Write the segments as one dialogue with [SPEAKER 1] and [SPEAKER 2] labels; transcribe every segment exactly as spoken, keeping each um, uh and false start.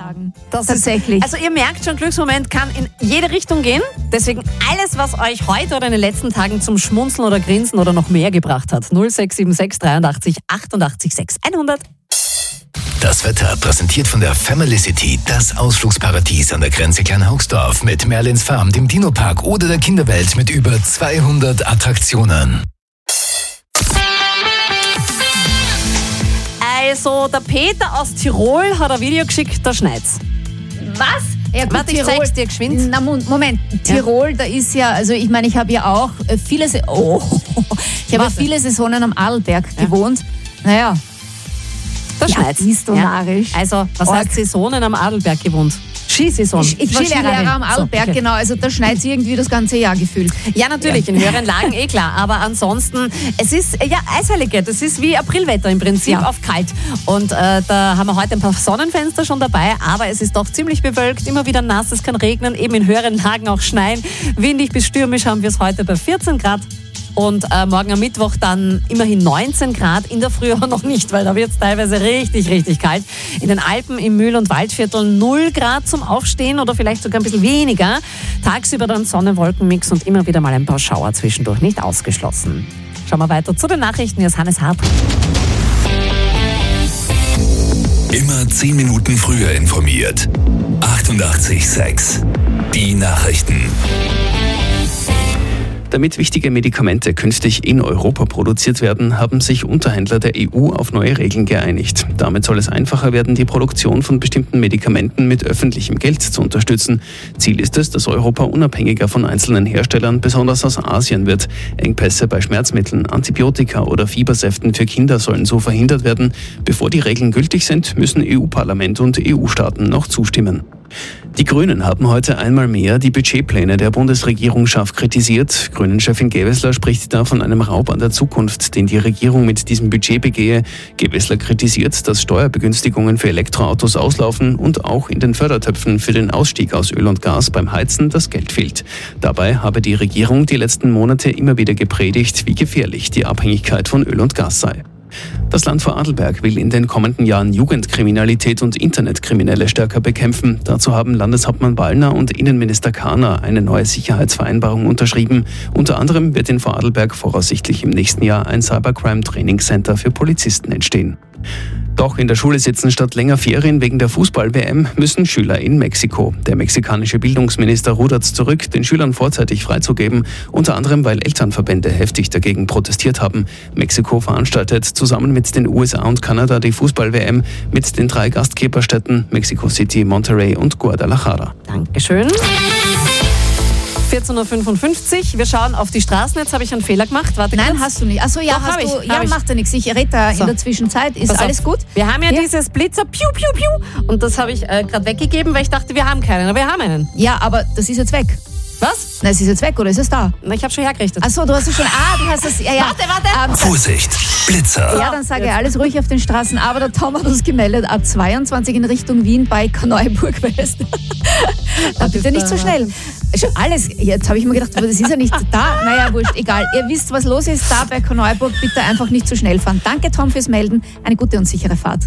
[SPEAKER 1] sagen. Das tatsächlich.
[SPEAKER 2] Ist, also ihr merkt schon, Glücksmoment kann in jede Richtung gehen. Deswegen alles, was euch heute oder in den letzten Tagen zum Schmunzeln oder Grinsen oder noch mehr gebracht hat. null sechs sieben sechs dreiundachtzig achtundachtzig sechs hundert.
[SPEAKER 3] Das Wetter präsentiert von der Family City, das Ausflugsparadies an der Grenze Kleinhaugsdorf mit Merlins Farm, dem Dino-Park oder der Kinderwelt mit über zweihundert Attraktionen.
[SPEAKER 2] Also, der Peter aus Tirol hat ein Video geschickt, da schneit's.
[SPEAKER 1] Was? Ja, gut,
[SPEAKER 2] Warte, ich
[SPEAKER 1] Tirol.
[SPEAKER 2] zeig's dir geschwind.
[SPEAKER 1] Na, Moment, Tirol, ja. Da ist ja, also ich meine, ich habe ja auch viele, Se- oh, ich habe ja viele Saisonen am Adelberg ja. gewohnt. Naja,
[SPEAKER 2] da ja, schneit's.
[SPEAKER 1] Bist du narrisch.
[SPEAKER 2] Also, was Org. heißt Saisonen am Adelberg gewohnt? Skisaison.
[SPEAKER 1] Ich, ich war Skilehrer am Adelberg, so, okay. Genau. Also da schneit es irgendwie das ganze Jahr gefühlt.
[SPEAKER 2] Ja, natürlich, ja. In höheren Lagen eh klar. Aber ansonsten, es ist, ja, Eisheiligkeit, das ist wie Aprilwetter im Prinzip, ja. Auf kalt. Und äh, da haben wir heute ein paar Sonnenfenster schon dabei, aber es ist doch ziemlich bewölkt, immer wieder nass, es kann regnen, eben in höheren Lagen auch schneien. Windig bis stürmisch haben wir es heute bei vierzehn Grad. Und äh, morgen am Mittwoch dann immerhin neunzehn Grad, in der Früh aber noch nicht, weil da wird es teilweise richtig, richtig kalt. In den Alpen, im Mühl- und Waldviertel null Grad zum Aufstehen oder vielleicht sogar ein bisschen weniger. Tagsüber dann Sonne-Wolken-Mix und immer wieder mal ein paar Schauer zwischendurch, nicht ausgeschlossen. Schauen wir weiter zu den Nachrichten. Hier ist Hannes Hart.
[SPEAKER 3] Immer zehn Minuten früher informiert. achtundachtzig sechs. Die Nachrichten.
[SPEAKER 4] Damit wichtige Medikamente künftig in Europa produziert werden, haben sich Unterhändler der E U auf neue Regeln geeinigt. Damit soll es einfacher werden, die Produktion von bestimmten Medikamenten mit öffentlichem Geld zu unterstützen. Ziel ist es, dass Europa unabhängiger von einzelnen Herstellern, besonders aus Asien, wird. Engpässe bei Schmerzmitteln, Antibiotika oder Fiebersäften für Kinder sollen so verhindert werden. Bevor die Regeln gültig sind, müssen E U-Parlament und E U-Staaten noch zustimmen. Die Grünen haben heute einmal mehr die Budgetpläne der Bundesregierung scharf kritisiert. Grünen-Chefin Gewessler spricht da von einem Raub an der Zukunft, den die Regierung mit diesem Budget begehe. Gewessler kritisiert, dass Steuerbegünstigungen für Elektroautos auslaufen und auch in den Fördertöpfen für den Ausstieg aus Öl und Gas beim Heizen das Geld fehlt. Dabei habe die Regierung die letzten Monate immer wieder gepredigt, wie gefährlich die Abhängigkeit von Öl und Gas sei. Das Land Vorarlberg will in den kommenden Jahren Jugendkriminalität und Internetkriminelle stärker bekämpfen. Dazu haben Landeshauptmann Wallner und Innenminister Kahner eine neue Sicherheitsvereinbarung unterschrieben. Unter anderem wird in Vorarlberg voraussichtlich im nächsten Jahr ein Cybercrime-Training-Center für Polizisten entstehen. Doch in der Schule sitzen statt länger Ferien wegen der Fußball-W M müssen Schüler in Mexiko. Der mexikanische Bildungsminister rudert zurück, den Schülern vorzeitig freizugeben, unter anderem weil Elternverbände heftig dagegen protestiert haben. Mexiko veranstaltet zusammen mit den U S A und Kanada die Fußball-W M mit den drei Gastgeberstädten Mexico City, Monterrey und Guadalajara.
[SPEAKER 2] Dankeschön. vierzehn Uhr fünfundfünfzig. Wir schauen auf die Straßen. Jetzt habe ich einen Fehler gemacht. Warte
[SPEAKER 1] Nein,
[SPEAKER 2] kurz.
[SPEAKER 1] hast du nicht. Achso, ja,
[SPEAKER 2] Doch,
[SPEAKER 1] hast
[SPEAKER 2] ich,
[SPEAKER 1] du. Ja,
[SPEAKER 2] ich.
[SPEAKER 1] macht ja nichts. Ich rede da so. In der Zwischenzeit. Ist
[SPEAKER 2] Pass
[SPEAKER 1] alles
[SPEAKER 2] auf.
[SPEAKER 1] gut?
[SPEAKER 2] Wir haben ja,
[SPEAKER 1] ja.
[SPEAKER 2] dieses Blitzer Piu, Piu, Piu. Und das habe ich äh, gerade weggegeben, weil ich dachte, wir haben keinen. Aber wir haben einen.
[SPEAKER 1] Ja, aber das ist jetzt weg.
[SPEAKER 2] Was?
[SPEAKER 1] Na, es ist jetzt weg, oder ist es da?
[SPEAKER 2] Na, ich habe schon hergerichtet.
[SPEAKER 1] Achso, du hast es schon. Ah, du hast es. Ja, ja.
[SPEAKER 2] Warte, warte.
[SPEAKER 1] Ähm,
[SPEAKER 3] Vorsicht, Blitzer.
[SPEAKER 1] Ja, dann sage ich alles ruhig auf den Straßen. Aber der Tom hat uns gemeldet, A zweiundzwanzig in Richtung Wien bei Korneuburg West. Da bitte nicht so schnell. Schon alles. Jetzt habe ich mir gedacht, aber das ist ja nicht da. Naja, wurscht, egal. Ihr wisst, was los ist. Da bei Korneuburg bitte einfach nicht zu schnell fahren. Danke, Tom, fürs Melden. Eine gute und sichere Fahrt.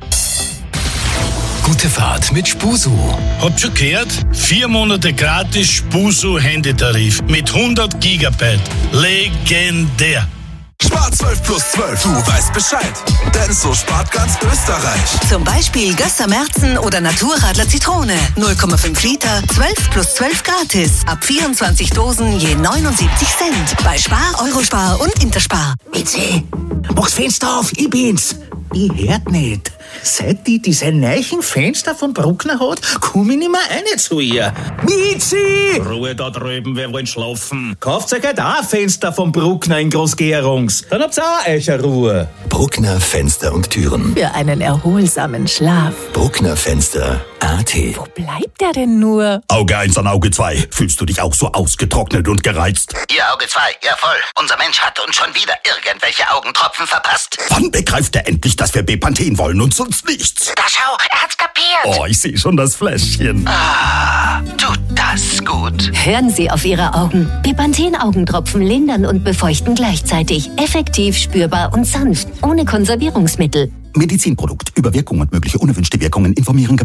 [SPEAKER 3] Gute Fahrt mit Spusu.
[SPEAKER 5] Habt schon gehört? Vier Monate gratis Spusu-Handytarif mit hundert Gigabyte. Legendär.
[SPEAKER 6] Spar zwölf plus zwölf, du weißt Bescheid. Denn so spart ganz Österreich.
[SPEAKER 7] Zum Beispiel Gösser Märzen oder Naturradler Zitrone. null Komma fünf Liter, zwölf plus zwölf gratis. Ab vierundzwanzig Dosen je neunundsiebzig Cent. Bei Spar, Eurospar und Interspar.
[SPEAKER 8] Mizi, mach's Fenster auf, ich bin's. Ich hört nicht. Seit die diese neuen Fenster von Bruckner hat, komm ich nicht mehr rein zu ihr. Mizi!
[SPEAKER 9] Ruhe da drüben, wir wollen schlafen.
[SPEAKER 8] Kauft euch halt auch ein Fenster von Bruckner in Großgerungs. Dann habt's auch euch eine Ruhe.
[SPEAKER 3] Bruckner Fenster und Türen.
[SPEAKER 10] Für einen erholsamen Schlaf.
[SPEAKER 3] Bruckner Fenster A T.
[SPEAKER 10] Wo bleibt er denn nur?
[SPEAKER 9] Auge eins an Auge zwei. Fühlst du dich auch so ausgetrocknet und gereizt?
[SPEAKER 11] Ihr Auge zwei, ja voll. Unser Mensch hat uns schon wieder irgendwelche Augentropfen verpasst.
[SPEAKER 9] Wann begreift er endlich, dass wir Bepanthen wollen und sonst nichts?
[SPEAKER 11] Da schau, er hat's kapiert.
[SPEAKER 9] Oh, ich sehe schon das Fläschchen.
[SPEAKER 11] Ah, tut das gut.
[SPEAKER 12] Hören Sie auf Ihre Augen. Bepanthen-Augentropfen lindern und befeuchten gleichzeitig. Effektiv, spürbar und sanft. Ohne Konservierungsmittel.
[SPEAKER 9] Medizinprodukt. Über Wirkung und mögliche unerwünschte Wirkungen informieren